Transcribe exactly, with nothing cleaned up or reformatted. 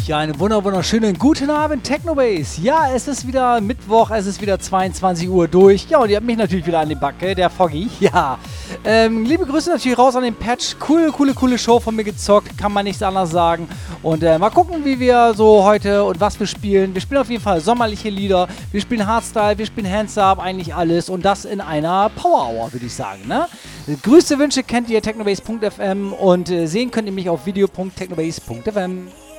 Ja, einen wunder wunderschönen guten Abend, Technobase. Ja, es ist wieder Mittwoch, es ist wieder zweiundzwanzig Uhr durch. Ja, und ihr habt mich natürlich wieder an die Backe, der Foggy. Ja, ähm, liebe Grüße natürlich raus an den Patch. Coole, coole, coole Show von mir gezockt, kann man nichts anderes sagen. Und äh, mal gucken, wie wir so heute und was wir spielen. Wir spielen auf jeden Fall sommerliche Lieder, wir spielen Hardstyle, wir spielen Hands Up, eigentlich alles. Und das in einer Power Hour, würde ich sagen, ne? Grüße, Wünsche kennt ihr technobase punkt f m und äh, sehen könnt ihr mich auf video punkt technobase punkt f m.